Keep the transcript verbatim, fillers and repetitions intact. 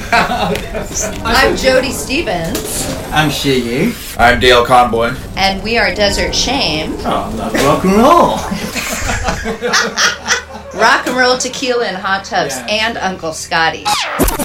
I'm Jody Stevens. I'm Shiggy. I'm Dale Conboy. And we are Desert Shame. Oh, love rock and roll. Rock and roll, tequila, and hot tubs, Yeah. and Uncle Scotty.